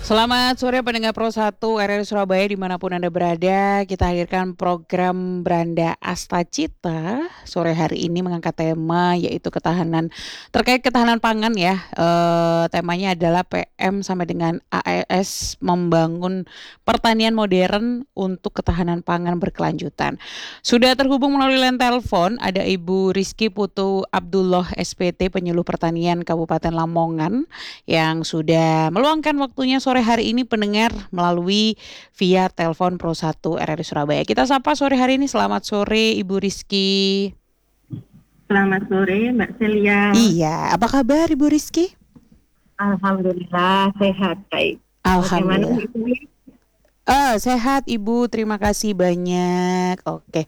Selamat sore pendengar Pro 1 RRI Surabaya dimanapun Anda berada. Kita hadirkan program Beranda Astacita. Sore hari ini mengangkat tema yaitu terkait ketahanan pangan ya. Temanya adalah PM sampai dengan AES membangun pertanian modern untuk ketahanan pangan berkelanjutan. Sudah terhubung melalui line telepon ada Ibu Rizky Putu Abdullah SPT Penyuluh Pertanian Kabupaten Lamongan yang sudah meluangkan waktunya sore hari ini pendengar melalui via telepon Pro 1 RRI Surabaya. Kita sapa sore hari ini. Selamat sore Ibu Rizky. Selamat sore Mbak Celia. Iya, apa kabar Ibu Rizky? Alhamdulillah sehat, baik. Alhamdulillah. Sehat Ibu, terima kasih banyak. Oke.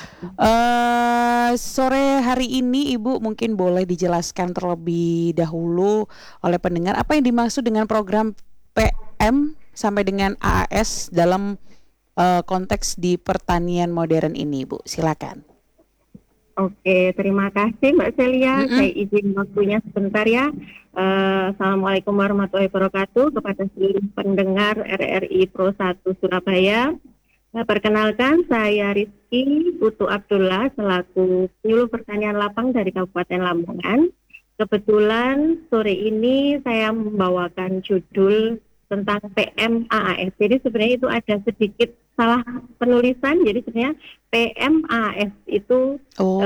Sore hari ini Ibu mungkin boleh dijelaskan terlebih dahulu oleh pendengar apa yang dimaksud dengan program PM sampai dengan AAS dalam konteks di pertanian modern ini, Bu. Silakan. Oke, terima kasih Mbak Celia. Saya izin waktunya sebentar ya. Assalamualaikum warahmatullahi wabarakatuh kepada seluruh pendengar RRI Pro 1 Surabaya. Perkenalkan, saya Rizky Putu Abdullah selaku penyuluh pertanian lapang dari Kabupaten Lamongan. Kebetulan sore ini saya membawakan judul tentang PMAAS. Jadi sebenarnya itu ada sedikit salah penulisan. Jadi sebenarnya PMAAS itu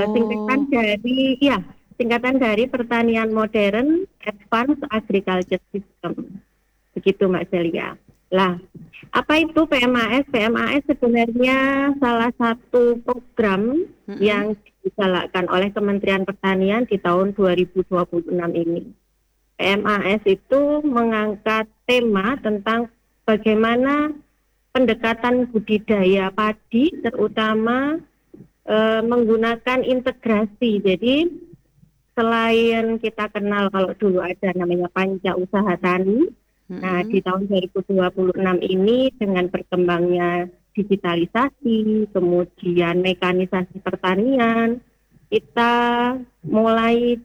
singkatan dari Pertanian Modern Advanced Agriculture System. Begitu Mbak Celia. Lah, apa itu PMAS? PMAS sebenarnya salah satu program yang dijalankan oleh Kementerian Pertanian di tahun 2026 ini. PMAS itu mengangkat tema tentang bagaimana pendekatan budidaya padi, terutama menggunakan integrasi. Jadi selain kita kenal kalau dulu ada namanya Panca Usaha Tani, nah di tahun 2026 ini dengan berkembangnya digitalisasi, kemudian mekanisasi pertanian, kita mulai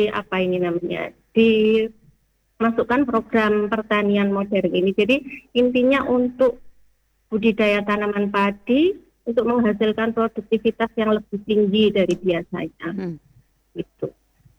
dimasukkan program pertanian modern ini. Jadi intinya untuk budidaya tanaman padi untuk menghasilkan produktivitas yang lebih tinggi dari biasanya. Gitu.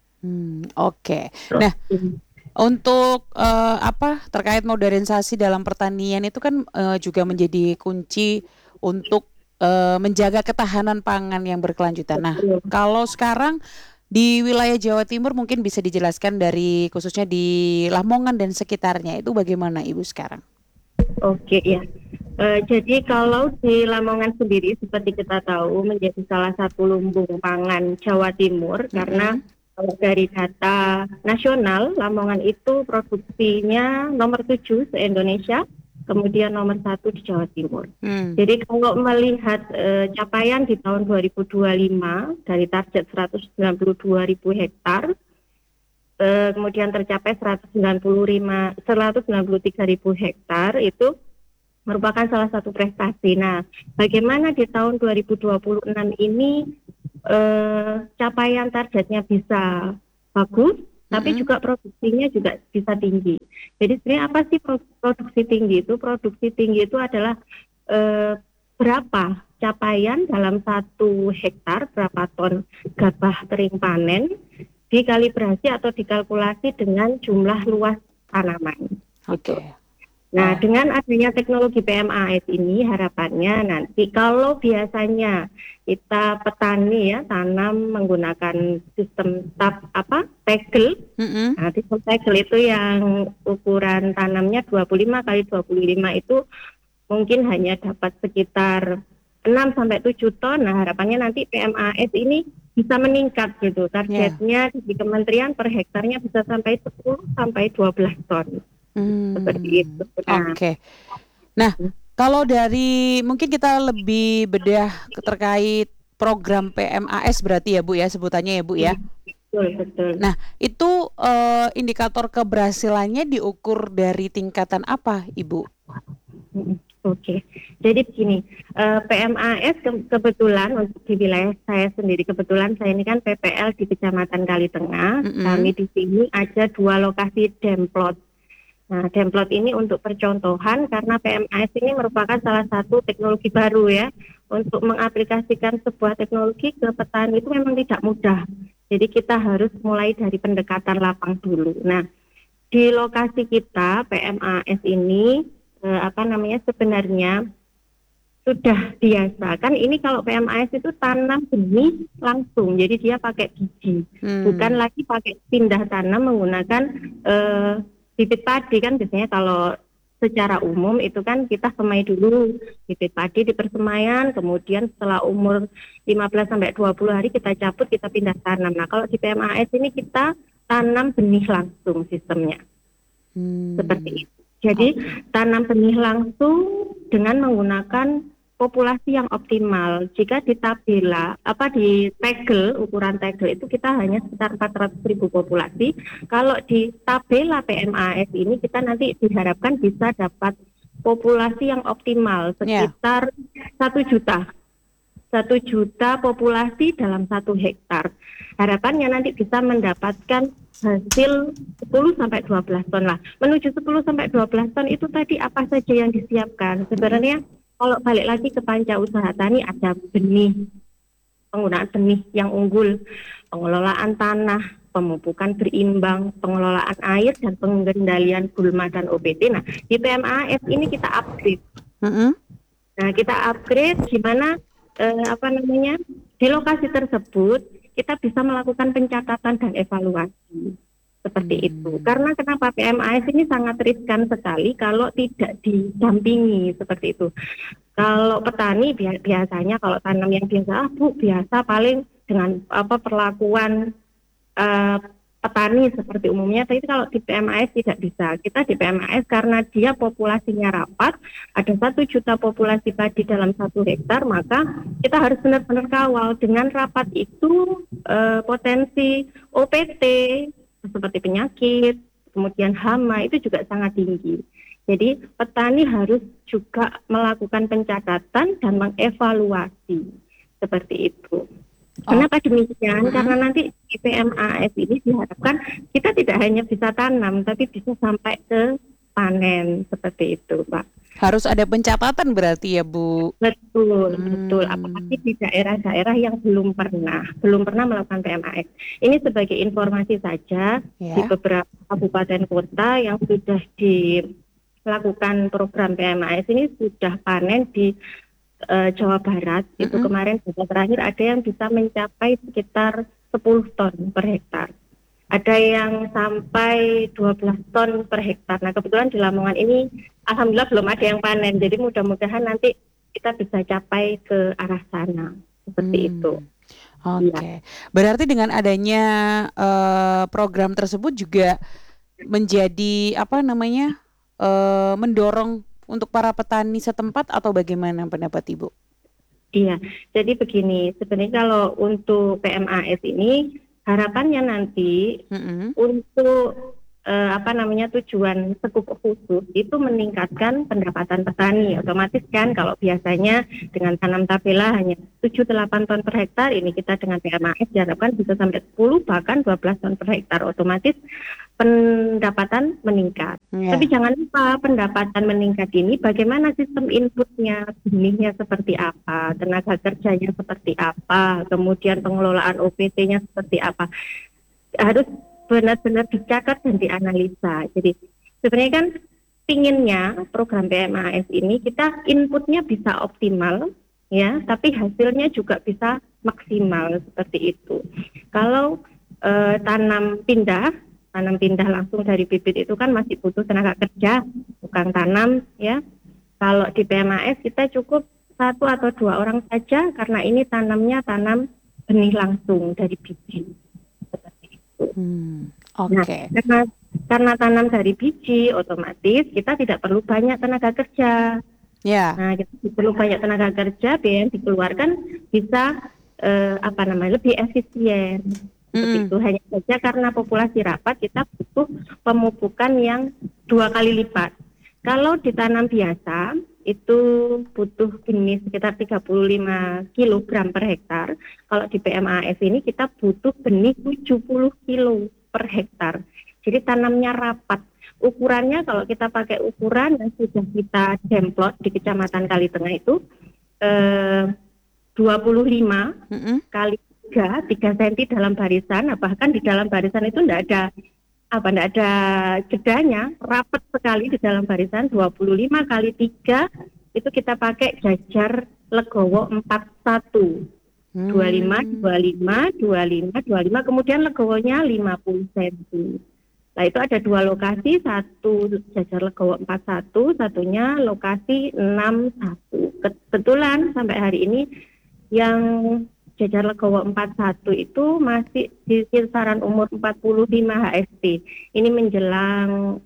Oke. Nah, untuk terkait modernisasi dalam pertanian itu kan juga menjadi kunci untuk menjaga ketahanan pangan yang berkelanjutan. Nah, kalau sekarang di wilayah Jawa Timur mungkin bisa dijelaskan dari khususnya di Lamongan dan sekitarnya itu bagaimana Ibu sekarang? Oke ya. Jadi kalau di Lamongan sendiri seperti kita tahu menjadi salah satu lumbung pangan Jawa Timur karena kalau dari data nasional Lamongan itu produksinya nomor 7 se-Indonesia, kemudian nomor 1 di Jawa Timur. Jadi kalau melihat capaian di tahun 2025 dari target 192.000 hektar, kemudian tercapai 193.000 hektar itu merupakan salah satu prestasi. Nah, bagaimana di tahun 2026 ini capaian targetnya bisa bagus, tapi juga produksinya juga bisa tinggi. Jadi sebenarnya apa sih produksi tinggi itu? Produksi tinggi itu adalah berapa capaian dalam 1 hektar, berapa ton gabah kering panen, dikalibrasi atau dikalkulasi dengan jumlah luas tanaman. Gitu. Nah, dengan adanya teknologi PMAS ini harapannya nanti kalau biasanya kita petani ya tanam menggunakan sistem tegel. Nah, sistem tegel itu yang ukuran tanamnya 25 kali 25 itu mungkin hanya dapat sekitar 6 sampai 7 ton. Nah, harapannya nanti PMAS ini bisa meningkat gitu. Targetnya di kementerian per hektarnya bisa sampai 10 sampai 12 ton. Seperti itu. Oke. Nah, kalau dari mungkin kita lebih bedah terkait program PMAS berarti ya Bu ya sebutannya ya Bu ya. Betul. Nah, itu indikator keberhasilannya diukur dari tingkatan apa Ibu? Oke, jadi begini, PMAS kebetulan untuk di wilayah saya sendiri, kebetulan saya ini kan PPL di Kecamatan Kalitengah, kami di sini ada 2 lokasi demplot. Nah, Demplot ini untuk percontohan karena PMAS ini merupakan salah satu teknologi baru ya. Untuk mengaplikasikan sebuah teknologi ke petani itu memang tidak mudah. Jadi kita harus mulai dari pendekatan lapang dulu. Nah, di lokasi kita PMAS ini sebenarnya sudah biasa. Kan ini kalau PMAS itu tanam benih langsung. Jadi dia pakai biji. Bukan lagi pakai pindah tanam menggunakan bibit padi kan biasanya kalau secara umum itu kan kita semai dulu bibit padi di persemaian, kemudian setelah umur 15 sampai 20 hari kita cabut, kita pindah tanam. Nah, kalau di PMAS ini kita tanam benih langsung sistemnya. Seperti itu. Jadi tanam benih langsung dengan menggunakan populasi yang optimal. Jika di tabela, di tegel, ukuran tegel itu kita hanya sekitar 400.000 populasi. Kalau di tabela PMAS ini kita nanti diharapkan bisa dapat populasi yang optimal sekitar 1 juta. 1 juta populasi dalam 1 hektar. Harapannya nanti bisa mendapatkan hasil 10 sampai 12 ton lah. Menuju 10 sampai 12 ton itu tadi apa saja yang disiapkan? Sebenarnya kalau balik lagi ke panca usaha tani ada benih, penggunaan benih yang unggul, pengelolaan tanah, pemupukan berimbang, pengelolaan air, dan pengendalian gulma dan OPT. Nah, di PMAS ini kita upgrade. Nah, kita upgrade gimana di lokasi tersebut kita bisa melakukan pencatatan dan evaluasi. Seperti itu. Karena kenapa PMAS ini sangat riskan sekali kalau tidak didampingi seperti itu. Kalau petani biasanya kalau tanam yang biasa, biasa paling dengan perlakuan petani seperti umumnya. Tapi kalau di PMAS tidak bisa. Kita di PMAS karena dia populasinya rapat, ada 1 juta populasi padi dalam 1 hektar, maka kita harus benar-benar kawal. Dengan rapat itu potensi OPT seperti penyakit, kemudian hama itu juga sangat tinggi. Jadi petani harus juga melakukan pencatatan dan mengevaluasi seperti itu. Kenapa demikian? Karena nanti di PMAS ini diharapkan kita tidak hanya bisa tanam, tapi bisa sampai ke panen seperti itu, Pak. Harus ada pencatatan berarti ya, Bu? Betul. Apalagi di daerah-daerah yang belum pernah melakukan PMAS. Ini sebagai informasi saja di beberapa kabupaten kota yang sudah dilakukan program PMAS ini sudah panen di Jawa Barat. Itu kemarin data terakhir ada yang bisa mencapai sekitar 10 ton per hektar. Ada yang sampai 12 ton per hektar. Nah, kebetulan di Lamongan ini alhamdulillah belum ada yang panen. Jadi mudah-mudahan nanti kita bisa capai ke arah sana. Seperti itu. Oke. Berarti dengan adanya program tersebut juga menjadi mendorong untuk para petani setempat atau bagaimana pendapat Ibu? Iya. Jadi begini, sebenarnya kalau untuk PMAS ini harapannya nanti untuk tujuan sekup khusus itu meningkatkan pendapatan petani. Otomatis kan kalau biasanya dengan tanam tabela hanya 7-8 ton per hektar, ini kita dengan PMAS diharapkan bisa sampai 10 bahkan 12 ton per hektar. Otomatis pendapatan meningkat. Tapi jangan lupa pendapatan meningkat ini bagaimana sistem inputnya, benihnya seperti apa, tenaga kerjanya seperti apa, kemudian pengelolaan OPT-nya seperti apa. Harus benar-benar dicatat dan dianalisa. Jadi sebenarnya kan pinginnya program PMAS ini kita inputnya bisa optimal ya, tapi hasilnya juga bisa maksimal seperti itu. Kalau tanam pindah langsung dari bibit itu kan masih butuh tenaga kerja, tukang tanam ya. Kalau di PMAS kita cukup 1 atau 2 orang saja karena ini tanam benih langsung dari biji. Oke. Nah, karena tanam dari biji, otomatis kita tidak perlu banyak tenaga kerja. Nah, kita perlu banyak tenaga kerja, biaya yang dikeluarkan bisa lebih efisien. Seperti itu. Hanya saja karena populasi rapat kita butuh pemupukan yang 2 kali lipat. Kalau ditanam biasa itu butuh benih sekitar 35 kg per hektar. Kalau di PMAS ini kita butuh benih 70 kilo per hektar. Jadi tanamnya rapat. ukurannya kalau kita pakai ukuran yang sudah kita demplot di Kecamatan Kalitengah itu eh, 25 Mm-mm. kali 3 cm dalam barisan. Nah, bahkan di dalam barisan itu enggak ada jedanya, rapat sekali di dalam barisan. 25 kali 3 itu kita pakai jajar legowo 41. 25, Hmm. 25, 25, 25, kemudian legowonya 50 cm. Nah, itu ada 2 lokasi, satu jajar legowo 41, satunya lokasi 61. Kebetulan sampai hari ini yang jajar legowo 41 itu masih di kisaran umur 45 HST. Ini menjelang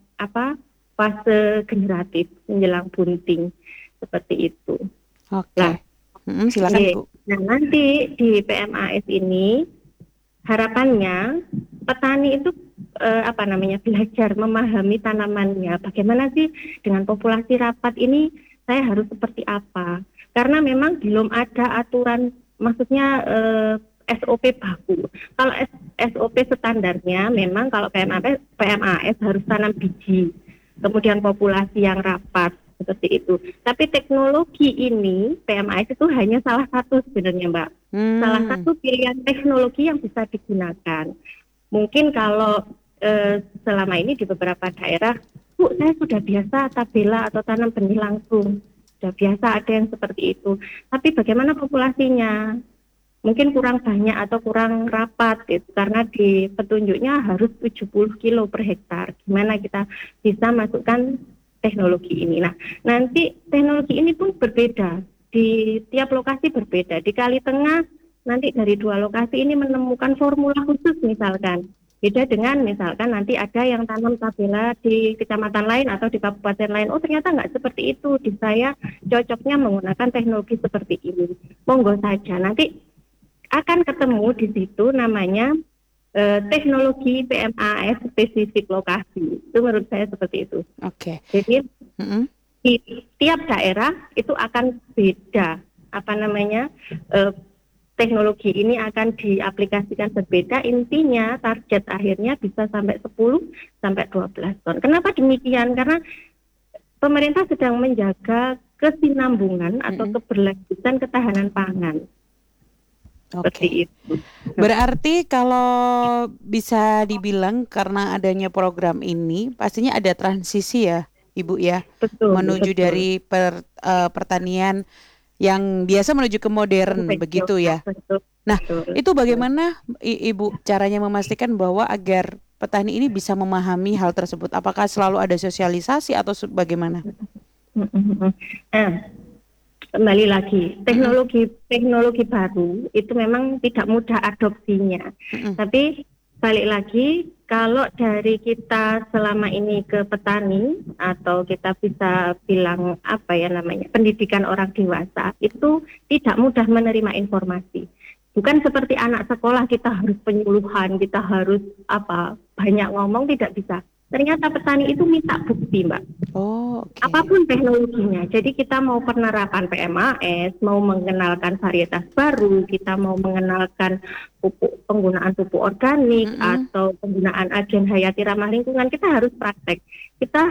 fase generatif, menjelang bunting seperti itu. Nah, Oke. Silakan Bu. nah nanti di PMAS ini harapannya petani itu belajar memahami tanamannya. Bagaimana sih dengan populasi rapat ini saya harus seperti apa? Karena memang belum ada aturan, maksudnya SOP baku. Kalau SOP standarnya memang kalau PMAS harus tanam biji, kemudian populasi yang rapat seperti itu. Tapi teknologi ini PMAS itu hanya salah satu sebenarnya, Mbak. Salah satu pilihan teknologi yang bisa digunakan. Mungkin kalau selama ini di beberapa daerah, Bu, saya sudah biasa tabela atau tanam benih langsung. Sudah biasa ada yang seperti itu. Tapi bagaimana populasinya? Mungkin kurang banyak atau kurang rapat gitu, karena di petunjuknya harus 70 kilo per hektar. Gimana kita bisa masukkan teknologi ini? Nah, nanti teknologi ini pun berbeda. Di tiap lokasi berbeda. Di Kalitengah nanti dari 2 lokasi ini menemukan formula khusus misalkan. Beda dengan misalkan nanti ada yang tanam tabela di kecamatan lain atau di kabupaten lain. Oh, ternyata nggak seperti itu. Di saya cocoknya menggunakan teknologi seperti ini. Monggo saja. Nanti akan ketemu di situ namanya teknologi PMAS spesifik lokasi. Itu menurut saya seperti itu. Oke. Jadi Mm-mm. di tiap daerah itu akan beda teknologi ini akan diaplikasikan berbeda. Intinya target akhirnya bisa sampai 10 sampai 12 ton. Kenapa demikian? Karena pemerintah sedang menjaga kesinambungan atau keberlanjutan ketahanan pangan. Seperti itu. Berarti kalau bisa dibilang karena adanya program ini pastinya ada transisi ya Ibu ya, Betul, menuju betul. dari pertanian yang biasa menuju ke modern begitu ya. Betul, Nah, betul. itu bagaimana Ibu caranya memastikan bahwa agar petani ini bisa memahami hal tersebut? Apakah selalu ada sosialisasi atau bagaimana? Kembali lagi, teknologi baru itu memang tidak mudah adopsinya. Tapi balik lagi, kalau dari kita selama ini ke petani atau kita bisa bilang pendidikan orang dewasa itu tidak mudah menerima informasi. Bukan seperti anak sekolah kita harus penyuluhan, kita harus banyak ngomong, tidak bisa. Ternyata petani itu minta bukti, Mbak. Oh, oke. Apapun teknologinya. Jadi kita mau penerapan PMAS, mau mengenalkan varietas baru, kita mau mengenalkan penggunaan pupuk organik atau penggunaan agen hayati ramah lingkungan, kita harus praktek. Kita